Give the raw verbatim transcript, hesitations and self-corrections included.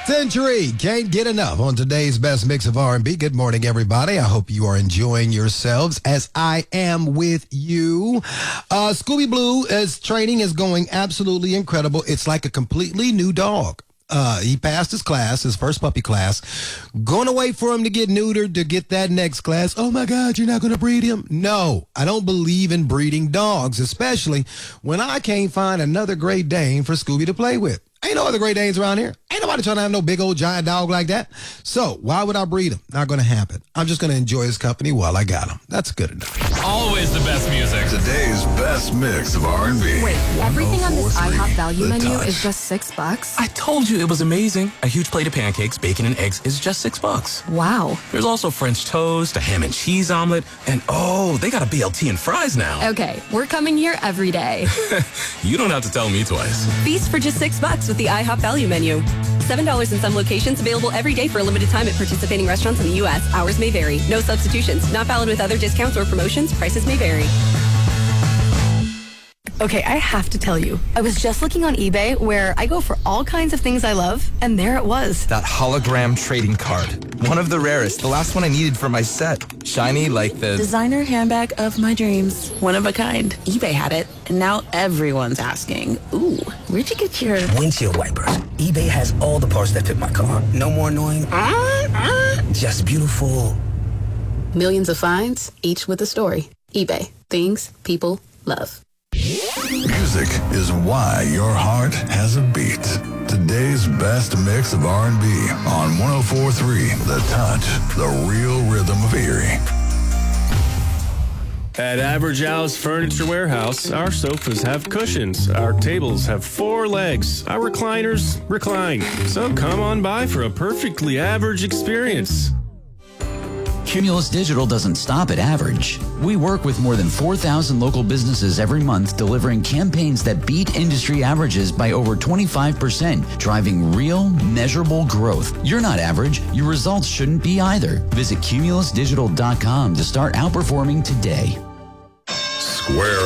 Century, can't get enough on today's best mix of R and B. Good morning, everybody. I hope you are enjoying yourselves as I am with you. Uh, Scooby Blue, as training is going absolutely incredible. It's like a completely new dog. Uh, he passed his class, his first puppy class. Going to wait for him to get neutered to get that next class. Oh my God, you're not going to breed him? No, I don't believe in breeding dogs, especially when I can't find another Great Dane for Scooby to play with. Ain't no other Great Danes around here. Ain't nobody trying to have no big old giant dog like that. So why would I breed him? Not going to happen. I'm just going to enjoy his company while I got him. That's good enough. Always the best music. Today's best mix of R and B. Wait, everything on this IHOP value The menu Touch. is just six bucks? I told you it was amazing. A huge plate of pancakes, bacon, and eggs is just six bucks. Wow. There's also French toast, a ham and cheese omelet, and oh, they got a B L T and fries now. Okay, we're coming here every day. You don't have to tell me twice. Feast for just six bucks with the IHOP value menu. seven dollars in some locations, available every day for a limited time at participating restaurants in the U S. Hours may vary. No substitutions. Not valid with other discounts or promotions. Prices may vary. Okay, I have to tell you, I was just looking on eBay where I go for all kinds of things I love, and there it was. That hologram trading card. One of the rarest. The last one I needed for my set. Shiny like the... Designer handbag of my dreams. One of a kind. eBay had it, and now everyone's asking, ooh, where'd you get your... Windshield wipers. eBay has all the parts that fit my car. No more annoying... Uh, uh, just beautiful. Millions of finds, each with a story. eBay. Things people love. Music is why your heart has a beat. Today's best mix of R and B on one oh four point three The Touch, the real rhythm of Erie. At Average Al's Furniture Warehouse, our sofas have cushions, our tables have four legs, our recliners recline. So come on by for a perfectly average experience. Cumulus Digital doesn't stop at average. We work with more than four thousand local businesses every month, delivering campaigns that beat industry averages by over twenty-five percent, driving real, measurable growth. You're not average. Your results shouldn't be either. Visit cumulus digital dot com to start outperforming today. Square